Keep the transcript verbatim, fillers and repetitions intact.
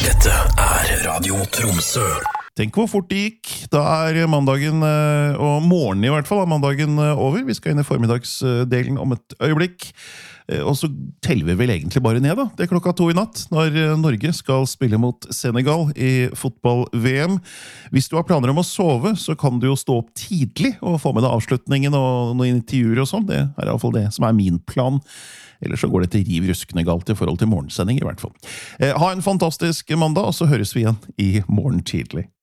Dette er Radio Tromsø. Tenk hvor fort det gikk. Da er mandagen, og morgenen i hvert fall, er mandagen over. Vi skal inn i formiddagsdelen om et øyeblikk. Og så teller vi vel egentlig bare ned da. Det er klokka to i natt, når Norge skal spille mot Senegal i fotball-V M. Hvis du har planer om å sove, så kan du jo stå opp tidlig og få med deg avslutningen og noen intervjuer og sånn. Det er i hvert fall det som er min plan. Eller så går det til riv ruskende galt i forhold til morgensending i hvert fall. Ha en fantastisk mandag, og så høres vi igjen i morgen tidlig.